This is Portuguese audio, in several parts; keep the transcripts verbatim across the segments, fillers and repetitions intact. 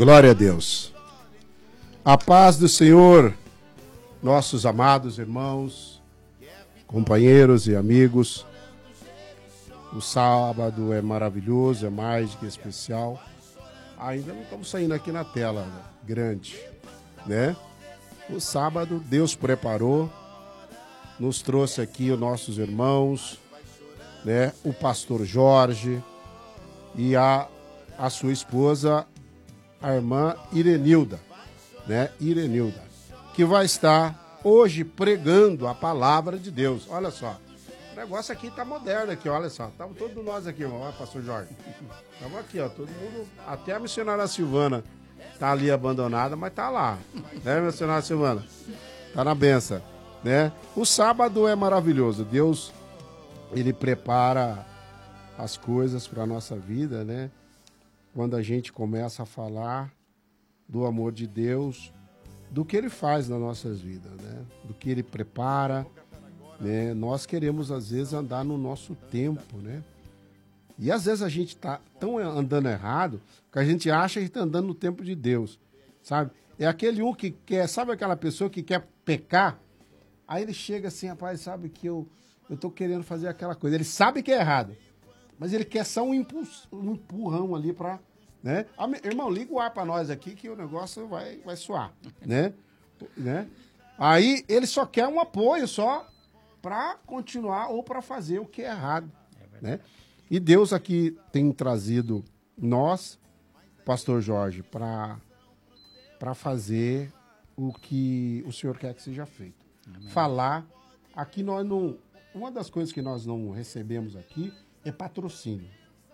Glória a Deus. A paz do Senhor, nossos amados irmãos, companheiros e amigos. O sábado é maravilhoso, é mais do que especial. Ainda não estamos saindo aqui na tela, né? Grande, né? O sábado Deus preparou, nos trouxe aqui os nossos irmãos, né? O pastor Jorge e a, a sua esposa, a irmã Irenilda, né? Irenilda, que vai estar hoje pregando a palavra de Deus. Olha só, o negócio aqui tá moderno aqui, olha só. Estamos todos nós aqui, irmão, olha, pastor Jorge. Estamos aqui, ó, todo mundo, até a missionária Silvana tá ali abandonada, mas tá lá, né, missionária Silvana? Tá na benção, né? O sábado é maravilhoso. Deus, ele prepara as coisas para a nossa vida, né? Quando a gente começa a falar do amor de Deus, do que Ele faz nas nossas vidas, né? Do que Ele prepara, né? Nós queremos, às vezes, andar no nosso tempo, né? E, às vezes, a gente está tão andando errado que a gente acha que está andando no tempo de Deus, sabe? É aquele um que quer, sabe aquela pessoa que quer pecar? Aí ele chega assim, rapaz, sabe que eu eu tô querendo fazer aquela coisa. Ele sabe que é errado, mas ele quer só um, impulso, um empurrão ali para, né? Ah, irmão, liga o ar para nós aqui que o negócio vai, vai suar, né? né? Aí ele só quer um apoio só para continuar ou para fazer o que é errado, é né? E Deus aqui tem trazido nós, pastor Jorge, para para fazer o que o Senhor quer que seja feito. Amém. Falar, aqui nós não, uma das coisas que nós não recebemos aqui é patrocínio.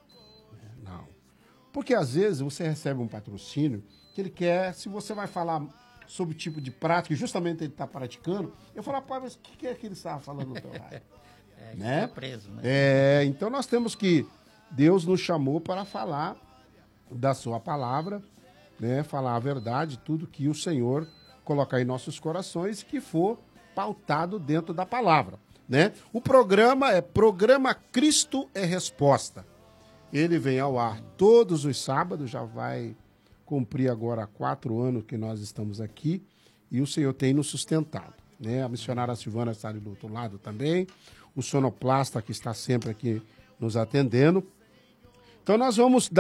Não. Porque às vezes você recebe um patrocínio que ele quer, se você vai falar sobre o tipo de prática, que justamente ele está praticando, eu falo, rapaz, mas o que é que ele estava falando no teu raio? É, né? Tá preso, né? É, então nós temos que, Deus nos chamou para falar da sua palavra, né? Falar a verdade, tudo que o Senhor colocar em nossos corações, que for pautado dentro da palavra, né? O programa é Programa Cristo é Resposta. Ele vem ao ar todos os sábados, já vai cumprir agora quatro anos que nós estamos aqui, e o Senhor tem nos sustentado, né? A missionária Silvana está ali do outro lado também, o sonoplasta que está sempre aqui nos atendendo. Então nós vamos dar